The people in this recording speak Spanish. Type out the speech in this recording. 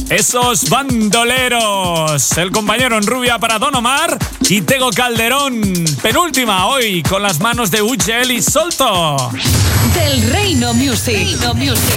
Esos bandoleros. El compañero en rubia para Don Omar y Tego Calderón. Penúltima hoy con las manos de UGL y Solto. Del Reino Music.